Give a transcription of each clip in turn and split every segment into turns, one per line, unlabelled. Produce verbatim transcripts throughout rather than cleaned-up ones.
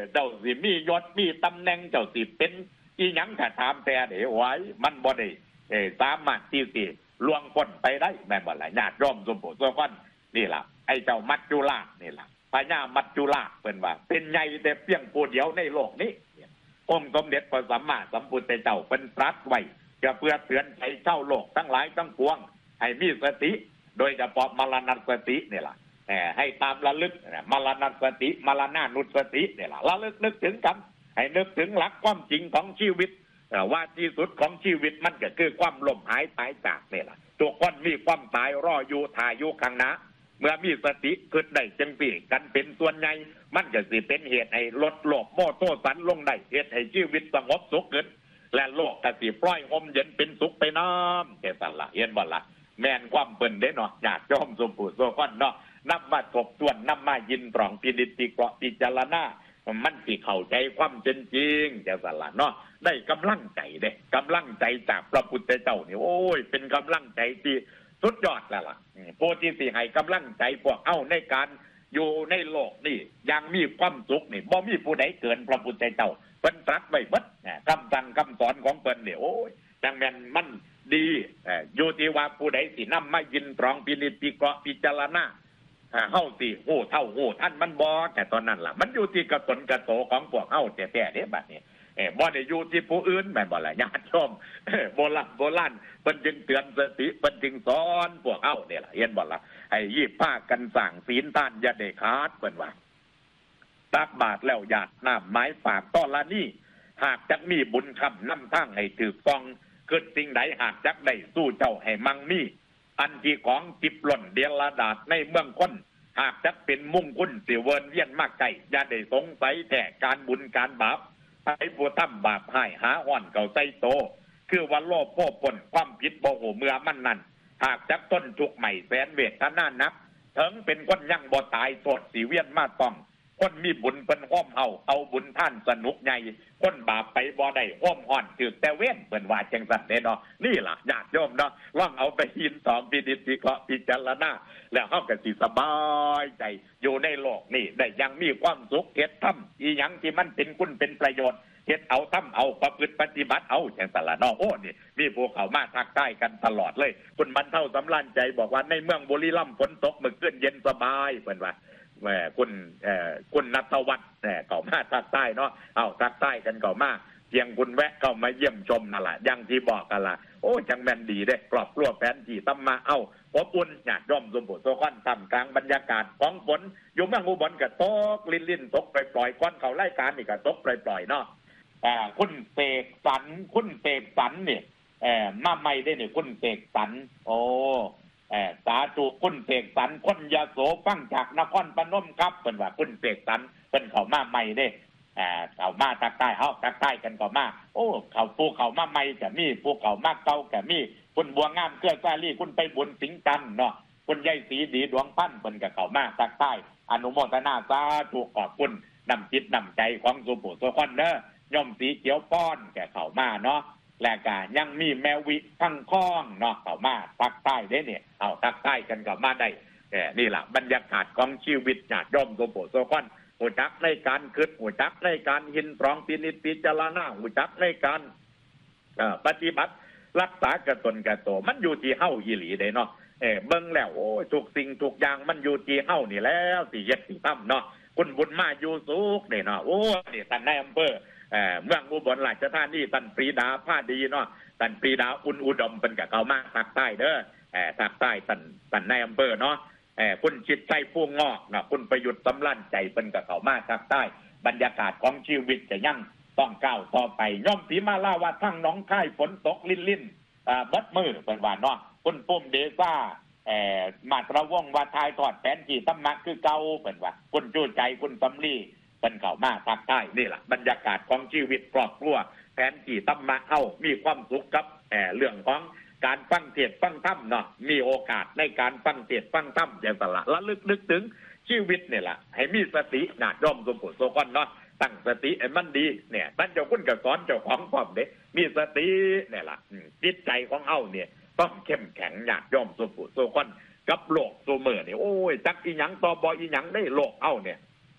เจ้าสิมียศมีตำแหน่งเจ้าสิเป็นอีหยังถ้าถามแต่เดี๋ยวไว้มันบ่ได้เออสามารถที่สิลวงคนไปได้แม่นบ่ล่ะญาติโยมสมบูรณ์สมบูรณ์นี่ล่ะไอ้เจ้ามัจจุราชนี่ล่ะพญามัจจุราชเพิ่นว่าเป็นใหญ่แต่เพียงผู้เดียวในโลกนี้องค์สมเด็จพระสัมมาสัมพุทธเจ้าเป็นตรัสไว้เพื่อเตือนใจเจ้าโลกทั้งหลายทั้งปวงให้มีสติโดยเฉพาะมรณสติเนี่ยล่ะให้ตามระลึกมรณสติมรณานุสติเนี่ยล่ะระลึกนึกถึงกันให้นึกถึงหลักความจริงของชีวิตว่าที่สุดของชีวิตมันก็คือความล้มหายตายจากเนี่ยล่ะทุกคนมีความตายรออยู่ถ่ายอยู่ข้างหน้าเมื่อมีสติขึ้นได้จังปีกันเป็นส่วนใหญ่มันก็สิเป็นเหตุให้ลดโลภโมโทสันลงได้เหตุให้ชีวิตสงบสุขขึ้นและโลกก็สิปล่อยลมเย็นเป็นสุขไปน้ำแค่สั่นละเห็นบ่ล่ะแม่นความเปิ้นเด้เนาะญาติโยมสมบูรณ์โซก้อนเนาะนับมาทบทวนนับมายินตรองพินิจพิเคราะห์พิจารณามันสิเข้าใจความเป็นจริงแค่สั่นละเนาะได้กำลังใจเด้กำลังใจจากพระพุทธเจ้านี่โอ้ยเป็นกำลังใจที่สุดยอดแล้วล่ะโพธิสิให้กำลังใจพวกเอ้าในการอยู่ในโลกนี่ยังมีความสุขนี่บ่มีผู้ใดเกินพระพุทธเจ้าเพิ่นตรัสไว้เบิดคำสั่งคำสอนของเพิ่นนี่โอ้ยจังแม่นมันดีอยู่ที่ว่าผู้ใดสินำมายินตรองพินิจพิเคราะห์พิจารณาเฮาสิโหเท่าโหท่านมันบ่แต่ตอนนั้นล่ะมันอยู่ที่กระตนกระโตของพวกเฮาแท้ๆเด้บัดนี้เออบ่ได้อยู่ที่ผู้อื่นแม่นบ่ล่ะญาติโยมโบราณโบราณเพิ่นจึงเตือนสติเพิ่นจึงสอนพวกเฮาเนี่ยล่ะเห็นบ่ล่ะให้ยีบผ้ากันสร้างศีลทานอย่าได้ขาดเพิ่นว่าตักบาตรแล้วหยาดน้ำไม้ฝากต้อนละนี่หากจักมีบุญคำนำทางให้ถูกต้องเกิดสิ่งใดหากจักได้สู้เจ้าให้มั่งมีอันที่ของจิบหล่นเดียลดาดในเมืองคนหากจักเป็นมุ่งคุณสิเวินเวียนมากใจอย่าได้สงสัยแต่การบุญการบาปไอ้ผู้ทำบาปให้หาอ่อนเก่าใจโตคือวันโลภโภคผลความผิดโมโหเมื่อมันนั่นหากจักต้นทุกใหม่แสนเวทนานักถึงเป็นคนยั่งบ่ตายโสดสีเวียนมาต้องคนมีบุญเป็นห้อมเฮาเอาบุญท่านสนุกใหญ่คนบาปไปบ่ได้ห้อมห่อนถือแต่เว้นเป็นว่าจังสันเนาะนี่ล่ะญาติโยมเนาะว่างเอาไปยินสองพินิจพิเคราะห์พิจารณาแล้วเฮาก็สิสบายใจอยู่ในโลกนี่ได้ยังมีความสุขเฮ็ดทำอีหยังที่มันเป็นคุณเป็นประโยชน์เฮ็ดเอาทำเอาประพฤติปฏิบัติเอาจังซั่นล่ะเนาะโอ้นี่มีพวกเขามาทักทายกันตลอดเลยคุณบรรเทาสำราญใจบอกว่าในเมืองบุรีรัมย์ฝนตกมื้อคืนเย็นสบายเพิ่นว่าแหมคุณเอ่อคุณณัฐวัฒน์เนี่ยเก่ามาทักทายเนาะเอาทักทายกันเก่ามาเพียงคุณแวะเข้ามาเยี่ยมชมนั่นแหละอย่างที่บอกกันล่ะโอ้จังแม่นดีเด้ครอบครัวแฟนที่ตำมาเอ้าอบอุ่นญาติโยมสมบูรณ์โซคอนท่ามกลางบรรยากาศของฝนอยู่เมืองอุบลก็ตกลิ่นๆตกปล่อยๆก้อนเข้ารายการนี่ก็ตกปล่อยๆเนาะอ่าคุณเสกสรรคุณเสกสรรนี่เอ่อมาใหม่ได้นี่คุณเสกสรรโอ้เอ่อสาธุคุณเสกสรรคนยโสฟังจากนครพนมครับเพิ่นว่าคุณเสกสรรเพิ่นเข้ามาใหม่เด้อ่าเข้ามาทักทายเฮาทักทายกันเข้ามาโอ้เข้าผู้เข้ามาใหม่ก็มีผู้เข้ามาเก่าก็มีคุณบัวงามเกื้อซาลีคุณไปบุญสิงห์จันทร์เนาะคุณยายศรีดีดวงพันธุ์เพิ่นก็เข้ามาทักทายอนุโมทนาสาธุขอบคุณนำจิตนำใจของสุโขทัยคนเด้อย่อมสีเขียวป้อนแก่เข้ามาเนาะและก็ยังมีแมววิทั้งข้องเนาะเข้ามาทักทายได้เนี่ยเอาทักทายกันเข้ามาได้เอ่อนี่ล่ะบรรยากาศของชีวิตญาติโยมสุโขทัยคนหูจักในการคิดหูจักในการหินตรองพินิจพิจารณาหูจักในการปฏิบัติรักษากระตนกระโตมันอยู่ที่เฮ้าอีหลีได้เนาะเออเบิ่งแล้วโอ้ทุกสิ่งทุกอย่างมันอยู่ที่เฮ้านี่แล้วสิเย็ดสิทำเนาะคุณบุญมาอยู่สุขเนี่ยเนาะโอ้นี่ท่านนายอำเภอเอ่อเมืองอุบลราชธานีท่านปรีดาผ้าดีเนาะท่านปรีดาอุ่นอุดมเป็นกับเขามาภาคใต้เด้อเอ่อภาคใต้ท่านท่านนายอำเภอเนาะเอ่อคุณจิตใจผู้งอกเนาะคุณประยุทธ์สำลันใจเป็นกับเขามาภาคใต้บรรยากาศของชีวิตจะยั่งต้องก้าวต่อไปย่อมสีมาล่าว่าทั้งน้องค่ายฝนตกลิ่นลิ่นอ่าบัดมือเป็นว่าเนาะคุณปุ่มเดซ่าเอ่อมาตรวงว่าทายทอดแผนที่ธรรมะคือเก่าเป็นว่าคุณจู้ใจคุณสำลีเป็นเขามาภาคใต้นี่แหละบรรยากาศของชีวิตครอบครัวแผนที่ธรรมะเข้ามีความสุขกับเอ่อเรื่องของการฟังเทศน์ฟังธรรมเนาะมีโอกาสในการฟังเทศน์ฟังธรรมอย่างตละระลึกนึกถึงชีวิตนี่แหละให้มีสติหนาด้อมสมบูรณ์โซก้อนเนาะตั้งสติให้มันดีเนี่ยท่านเจ้าคุณกับสอนเจ้าของความเด้มีสติเนี่ยล่ะจิตใจของเฮาเนี่ยต้องเข้มแข็งหนาด้อมสมบูรณ์โซก้อนกับโลกโซเมอร์เนี่ยโอ้ยจักอีหยังต่อบ่อีหยังได้โลกเฮาเนี่ย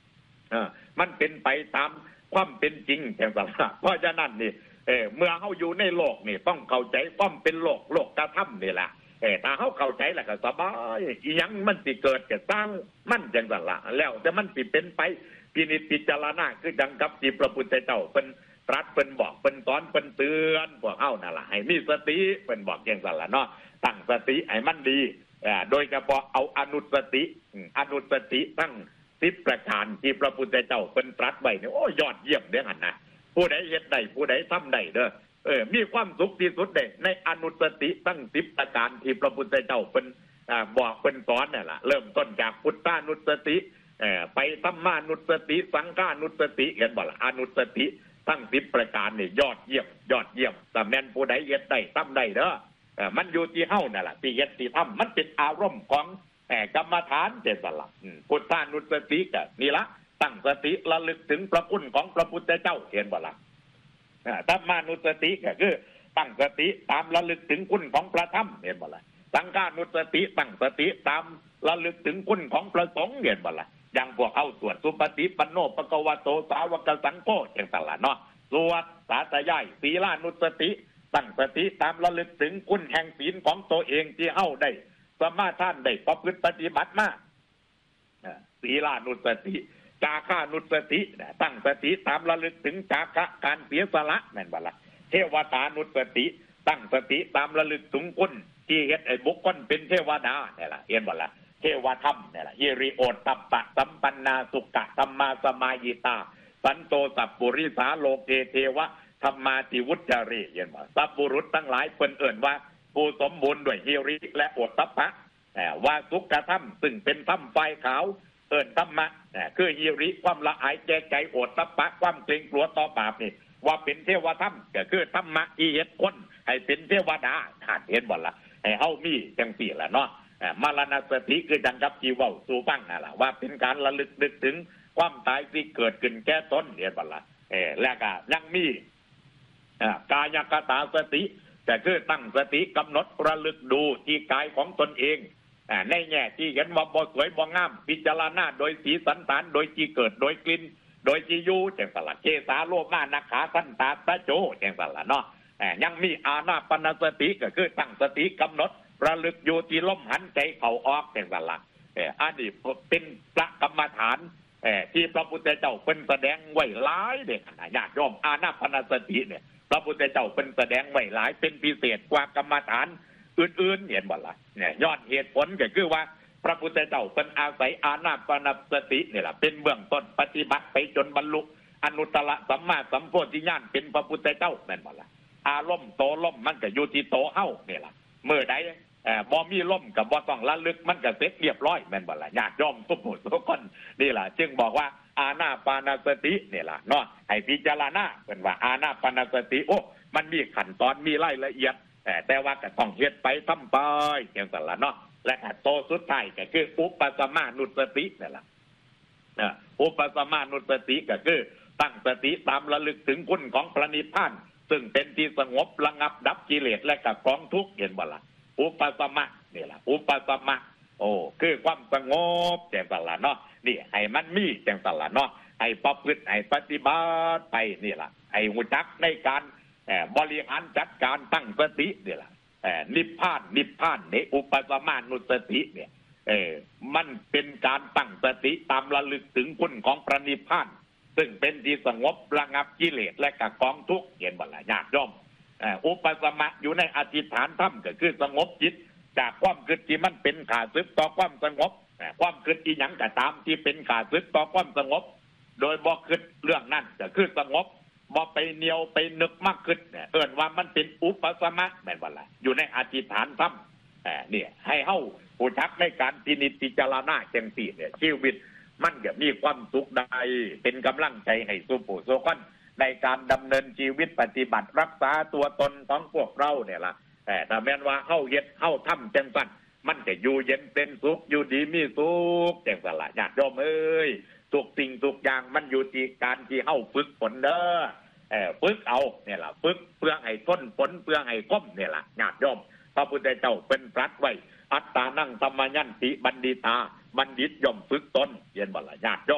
เออมันเป็นไปตามความเป็นจริงแห่งสัตว์เพราะฉะนั้นนี่เออเมื่อเฮาอยู่ในโลกนี่ต้องเข้าใจความเป็นโลกโลกกระทำนี่แหละเออถ้าเฮาเข้าใจแล้วก็สบายอีหยังมันสิเกิดก็สร้างมันจังซั่นล่ะแล้วแต่มันสิเป็นไปพินิจพิจารณาคือจังกับที่พระพุทธเจ้าเพิ่นตรัสเพิ่นบอกเพิ่นสอนเพิ่นเตือนพวกเฮานั่นล่ะให้มีสติเพิ่นบอกจังซั่นล่ะเนาะตั้งสติให้มันดีอ่าโดยเฉพาะเอาอนุสติอนุสติตั้งสิบประการที่พระพุทธเจ้าเป็นตรัสไว้เนี่ยโอ้ยอดเยี่ยมเด้อหันนะผู้ใดเฮ็ดได้ผู้ใดทำได้เด้อเออมีความสุขที่สุดเด้ในอนุสติตั้งสิบประการที่พระพุทธเจ้าเป็นอ่าบอกเป็นสอนนี่แหละเริ่มต้นจากพุทธานุสติเอ่อไปธัมมานุสติสังฆานุสติเห็นบ่ล่ะอนุสติตั้งสิบประการนี่ยอดเยี่ยมยอดเยี่ยมแต่แม่นผู้ใดเฮ็ดได้ทำได้เด้อเออมันอยู่ที่เฮานั่นล่ะที่เฮ็ดที่ทำมันเป็นอารมณ์ของแต่กรรมฐานเจตสลักพุทธานุสติก็นี่ละตั้งสติระลึกถึงพระคุณของพระพุทธเจ้าเห็นบ่ล่ะธรรมานุสติก็คือตั้งสติตามระลึกถึงคุณของพระธรรมเห็นบ่ล่ะสังฆานุสติตั้งสติตามระลึกถึงคุณของพระสงฆ์เห็นบ่ล่ะอย่างพวกเอาสวดสุปฏิปันโนปะกวาโตสาวกสังโฆอย่างต่างๆเนาะสวดสาธยายศีลานุสติตั้งสติตามระลึกถึงคุณแห่งศีลของตัวเองที่เฮาได้สมาทานได้ประพฤติปฏิบัติมาศีลานุสติจาคานุสติตั้งสติตามระลึกถึงจาคะการเสียสละนั่นบ่ล่ะเทวตานุสติตั้งสติตามระลึกถึงคุณที่เฮ็ดไอ้บุคคลเป็นเทวดานี่ล่ะเห็นบ่ล่ะเทวธรรมนี่ล่ะเยริโอตตัปปะสัมปันนาสุขะธัมมาสมายิตาสันโตสัพปุริสาโลเกเทวะธรรมาติวุจจารีเห็นบ่สัพปุรุษทั้งหลายเพิ่นเอิ้นว่าผู้สมบูรณ์ด้วยฮิริและโอตตัปปะว่าสุขธรรมซึ่งเป็นธรรมไฟขาวเอิ้นธรรมะคือฮิริความละอายแก่ใจโอตตัปปะความเกรงกลัวต่อบาปนี่ว่าเป็นเทวธรรมก็คือธรรมะที่เฮ็ดคนให้เป็นเทวดาท่านเห็นบ่ล่ะให้เฮามีจังซี่ล่ะเนาะมรณสติคือจังกับที่เว้าสู่ฟังนั่นล่ะว่าเป็นการระลึกนึกถึงความตายที่เกิดขึ้นแก่ตนเห็นบ่ล่ะเออแล้วก็ยังมีกายคตาสติแต่คือตั้งสติกำหนดระลึกดูที่กายของตนเองในแง่ที่เห็นว่าบ่สวยบ่งามพิจารณาโดยสีสันฐานโดยที่เกิดโดยกลิ่นโดยที่อยู่จังซั่นล่ะเกสาโลมานาขาสันตาตะโจจังซั่นล่ะเนาะยังมีอานาปานสติก็คือตั้งสติกำหนดระลึกอยู่ที่ลมหันใจเข้าออกจังซั่นล่ะอันนี้เป็นพระกรรมฐานที่พระพุทธเจ้าเป็นแสดงไว้หลายเด้อญาติโยมอานาปานสติเนี่ยพระพุทธเจ้าเป็นแสดงไว้หลายเป็นพิเศษกว่ากรรมฐานอื่นๆเห็นบ่ล่ะเนี่ยยอดเหตุผลก็คือว่าพระพุทธเจ้าเป็นอาศัยอานาปานสตินี่แหละเป็นเบื้องต้นปฏิบัติไปจนบรรลุอนุตตรสัมมาสัมโพธิญาณเป็นพระพุทธเจ้าแม่นบ่ล่ะอารมณ์โตล่มมันก็อยู่ที่โตเฮานี่ล่ะเมื่อใดเอ่อบ่มีล่มก็บ่ต้องระลึกมันก็เสร็จเรียบร้อยแม่นบ่ล่ะญาติโยมทุกผู้ทุกคนนี่ล่ะจึงบอกว่าอานาปานสตินี่ล่ะเนาะให้พิจารณาเพิ่นว่าอานาปานสติโอ้มันมีขั้นตอนมีรายละเอียดแต่ว่าก็ต้องเฮ็ดไปทำไปอย่างนั้นล่ะเนาะและโตสุดท้ายก็คืออุปสมานุสตินั่นล่ะอุปสมานุสติก็คือตั้งสติตามระลึกถึงคุณของพระนิพพานซึ่งเป็นที่สงบระงับดับกิเลสและกับกองทุกข์เห็นบ่ล่ะอุปสมะนี่ล่ะอุปสมะโอ้คือความสงบจังซั่นล่ะเนาะนี่ให้มันมีจังซั่นล่ะเนาะให้ประพฤติให้ปฏิบัติไปนี่ล่ะให้รู้จักในการบริหารจัดการตั้งสตินี่ล่ะนิพพานนิพพานเนี่ยอุปสมานุสติเนี่ยเออมันเป็นการตั้งสติตามระลึกถึงคุณของพระนิพพานซึ่งเป็นที่สงบระงับกิเลสและกับกองทุกข์เห็นบ่ล่ะญาติโยมอุปสมะอยู่ในอธิษฐานธรรมก็คือสงบจิตจากความคิดที่มันเป็นข้าศึกต่อความสงบความคิดอีหยังก็ตามที่เป็นข้าศึกต่อความสงบโดยบ่คิดเรื่องนั้นก็คือสงบบ่ไปเหนียวไปนึกมากขึ้นเนี่ยเอิ้นว่ามันเป็นอุปสมะแม่นบ่ล่ะอยู่ในอธิษฐานธรรมเอ่อเนี่ยให้เฮาผู้ทักในการพินิจพิจารณาจังซี่เนี่ยชีวิตมันก็มีความสุขได้เป็นกำลังใจให้สู่ผู้สู่คนในการดำเนินชีวิตปฏิบัติรักษาตัวตนของพวกเราเนี่ยล่ะแต่ถ้าแม้นว่าเฮาเฮ็ดเฮาทำจังซั่นมันจะอยู่เย็นเป็นสุขอยู่ดีมีสุขจังซั่นล่ะญาติโยมเอ้ยทุกสิ่งทุกอย่างมันอยู่ที่การที่เฮาฝึกฝนเด้อเอ่อฝึกเอาเนี่ยล่ะฝึกเพื่อให้ทนฝนเพื่อให้ก้มเนี่ยล่ะญาติโยมพระพุทธเจ้าเป็นตรัสไว้อัตตานังสัมมายันติบัณฑิตาบัณฑิตย่อมฝึกตนเรียนบ่ล่ะญาติโยม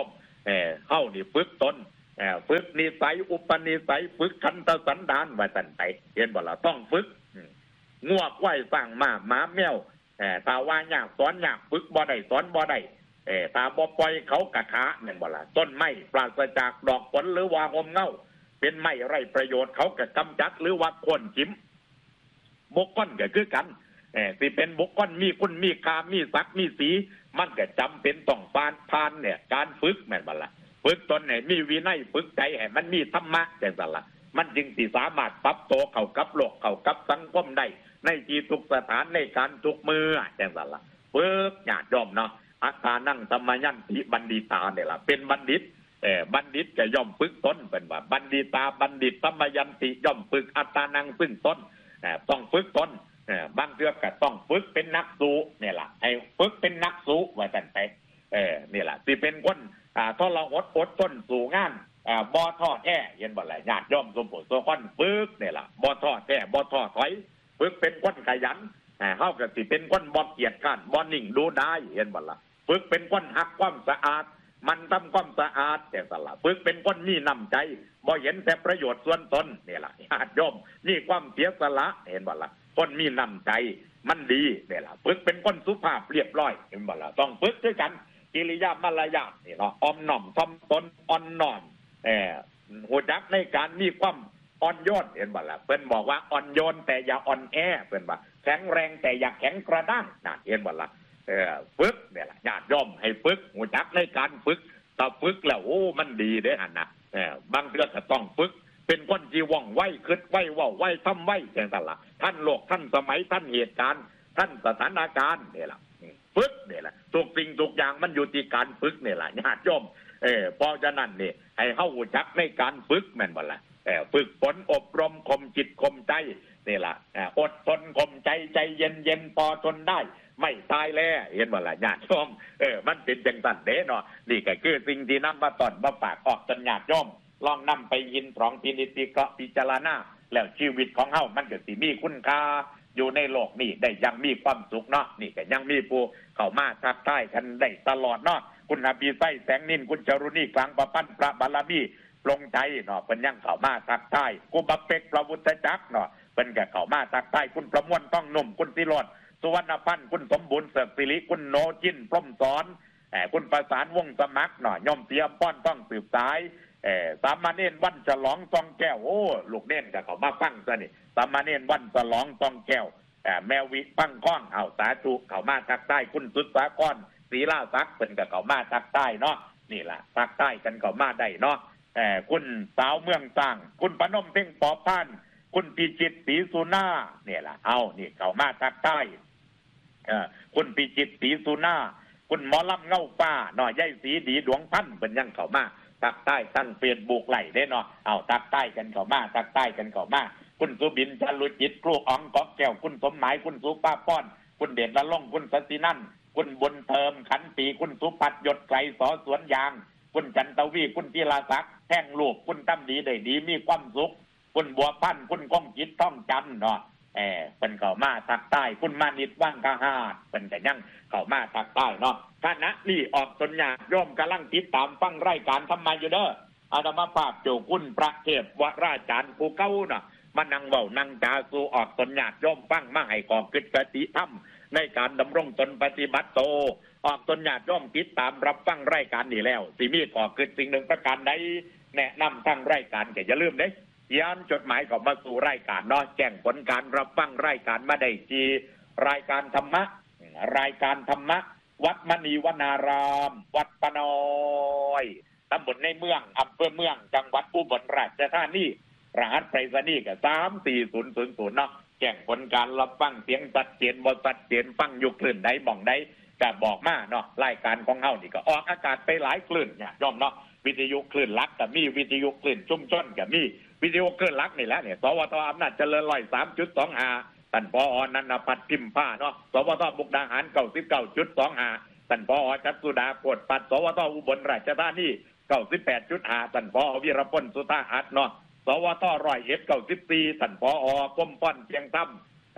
ออเฮานี่ฝึกตนเออฝึกนิสัยอุปนิสัยฝึกขันธสันดานว่าซั่นไปเห็นบ่ล่ะต้องฝึกงวกไว้สร้างมาหมาแมวเออถ้าว่ายากสอนยากฝึกบ่ได้สอนบ่ได้เออถ้าบ่ปล่อยเขากะขาแม่นบ่ล่ะต้นไม้ปราศจากดอกผลหรือว่าอมเงาเป็นไม้ไร้ประโยชน์เขาก็กำจัดหรือว่าโค่นจิ้มบุคคลก็คือกันเออสิเป็นบุคคลมีคุณมีค่ามีศักดิ์มีสีมันก็จำเป็นต้องผ่านผ่านเนี่ยการฝึกแม่นบ่ล่ะฝึกตนให้มีวินัยฝึกใจให้มันมีธรรมะจังซั่นล่ะมันจึงสิสามารถปรับตัวเข้ากับโลกเข้ากับสังคมได้ในที่ทุกสถานในการทุกมือจังซั่นล่ะฝึกญาติโยมเนาะอัตตานั่งธรรมยันติบัณฑิตาเนี่ยล่ะเป็นบัณฑิตเออบัณฑิตก็ย่อมฝึกตนเป็นว่าบัณฑิตาบัณฑิตธรรมยันติย่อมฝึกอัตตานังซึ่งตนเออต้องฝึกตนเออบางเทื่อก็ต้องฝึกเป็นนักสู้เนี่ยล่ะให้ฝึกเป็นนักสู้ว่าซั่นไปเออนี่ล่ะสิเป็นคนอ่าทรหดอดทนสู่งานอ่าบ่ท้อแท้เห็นบ่ล่ะญาติโยมสมโพธิคนฝึกนี่ล่ะบ่ท้อแท้บ่ท้อถอยฝึกเป็นคนขยันอ่าเฮาก็สิเป็นคนบ่เกียจคร้านบ่นิ่งดูดายเห็นบ่ล่ะฝึกเป็นคนรักความสะอาดมันทำความสะอาดจังซั่นล่ะฝึกเป็นคนมีน้ำใจบ่เห็นแต่ประโยชน์ส่วนตนนี่ล่ะญาติโยมมีความเสียสละเห็นบ่ล่ะคนมีน้ำใจมันดีนี่ล่ะฝึกเป็นคนสุภาพเรียบร้อยเห็นบ่ล่ะต้องฝึกด้วยกันกิริยามารยาทนี่เนาะอ้อมน้อมถ่อมตนอ่อนน้อมเอ่อหูจักในการมีความอ่อนโยนเห็นบ่ล่ะเพิ่นบอกว่าอ่อนโยนแต่อย่าอ่อนแอเพิ่นว่าแข็งแรงแต่อย่าแข็งกระด้างน่ะเห็นบ่ล่ะเออฝึกเนี่ยล่ะญาติโยมให้ฝึกหูจักในการฝึกถ้าฝึกแล้วโอ้มันดีเด้อหั่นน่ะเออบางเทื่อก็ต้องฝึกเป็นคนที่ว่องไวคิดไวเว้าไวทำไวจังซั่นล่ะท่านโลกท่านสมัยท่านเหตุการณ์ท่านสถานการณ์นี่ล่ะฝึกนี่แหละทุกสิ่งทุกอย่างมันอยู่ที่การฝึกนี่แหละญาติโยมเออเพราะฉะนั้นนี่ให้เฮารู้จักในการฝึกแม่นบ่ล่ะเออฝึกฝนอบรมข่มจิตข่มใจนี่ล่ะอดทนข่มใจใจเย็นๆพอทนได้ไม่ตายแล้วเห็นบ่ล่ะญาติโยมเออมันเป็นจังซั่นเด้เนาะนี่ก็คือสิ่งที่นำมาตอนมาฝากออกจนญาติโยมลองนำไปยินตรองพินิจพิเคราะห์พิจารณาแล้วชีวิตของเฮามันก็สิมีคุณค่าอยู่ในโลกนี้ได้ยังมีความสุขเนาะนี่ก็ยังมีผู้เข้ามาทักทายกันได้ตลอดเนาะคุณอภิไสแสงนินคุณจารุณีกลางประพันธ์พระบารมีปลงใจเนาะเพิ่นยังเข้ามาทักทายกูบักเป็กพระพุทธจักรเนาะเพิ่นก็เข้ามาทักทายคุณประมวลต้องนุ่มคุณสิโรจน์สุวรรณพันธ์คุณสมบูรณ์เสกศิริคุณโนจินพร่มสอนเอ่อคุณประสานวงสมัครเนาะย่อมเสียป้อนต้องสืบสายเอ่อสามเณรวันฉลองซองแก้วโอ้ลูกเน่นก็เข้ามาฟังซะนี่สามเณรวันฉลองซองแก้วแมววิปังข้องเอาสาธุเข้ามาทักใต้คุณสุดสากรศรีลาศักดิ์เป็นกับเข้ามาทักใต้เนาะนี่แหละทักใต้กันเข้ามาได้เนาะเอ่อคุณสาวเมืองสร้างคุณพนมเพ่งปอพันคุณพิจิตรศรีสุนาเนี่ยแหละเอานี่เข้ามาทักใต้เอ่อคุณพิจิตรศรีสุนาคุณหมอลำเงาฟ้าหน่อยใยสีดีดวงพันธุ์เป็นยังเข้ามาทักใต้ตั้งเฟซบุ๊กไหลได้เนาะเอาทักใต้กันเข้ามาทักใต้กันเข้ามาคุณสุบินจารุจิตครูอ๋องกอกแก้วคุณสมหมายคุณสุป้าป้อนคุณเดชละล่องคุณสัตตินันคุณบุญเทิมขันปีคุณสุพัฒน์ยศไกรสอสวนยางคุณจันทวีคุณธีรศักดิ์แท่งลูกคุณตั้มดีได้ดีมีความสุขคุณบัวพันธ์คุณก้องจิตท่องจันเนาะเออเป็นเข้ามาทักใต้คุณมานิดว่างกะฮาดเป็นแต่ยังเข้ามาทักใต้เนาะคณะนี่ออกสัญญาย่อมกำลังติดตามฟังรายการทำมาอยู่เด้ออาตมาภาพโจคุณพระเทพวราจารย์ผู้เก่าเนาะมานั่งเว้านั่งจาสู่ออกตนญาติย่อมฟังมาให้ก่อกิจกติธรรมในการดำรงตนปฏิบัติโตออกตนญาติย่อมติดตามรับฟังรายการนี้แล้วสิมีก่อกิจสิ่งหนึ่งประการใดแนะนำทางรายการแกอย่าลืมเด้ย้อนจดหมายเข้ามาสู่รายการเนาะแจ้งผลการรับฟังรายการมาได้ที่รายการธรรมะรายการธรรมะวัดมณีวนารามวัดปะน้อยตำบลในเมืองอำเภอเมืองจังหวัดอุบลราชธานีรหัสไปรษณีย์ก็สามสี่ศูนย์ศูนย์ศูนย์เนาะแจ้งผลการรับฟังเสียงตัดเสียนบ่ตัดเสียนฟังอยู่คลื่นใดหม่องใดก็บอกมาเนาะรายการของเฮานี่ก็ออกอากาศไปหลายคลื่นเนี่ยย่อมเนาะวิทยุคลื่นหลักก็มีวิทยุคลื่นชุมชนก็มีวิทยุคลื่นหลักนี่แหละเนี่ยสวทอำนาจเจริญร้อยสามจุดสองห้าท่านผอนันทพัฒน์พิมพ์ผ้าเนาะสวทมุกดาหารเก้าสิบเก้าจุดสองห้าท่านผอจัดสุดาโกดปัดสวทอุบลราชธานีเก้าสิบแปดจุดห้าท่านผอวีรพลสุธาอัตเนาะสวทร้อยเอ็ดเก้าสิบสี่ท่านผอกรมป้อนเพียงธรรม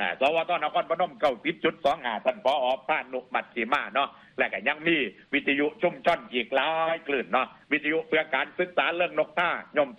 อ่าสวทนครพนมเก้าสิบจุดสองห้าท่านผอ.พานุมัติสีมาเนาะและก็ยังมีวิทยุชุมชนอีกหลายคลื่นเนาะวิทยุเพื่อการศึกษาเรื่องนกท่ายม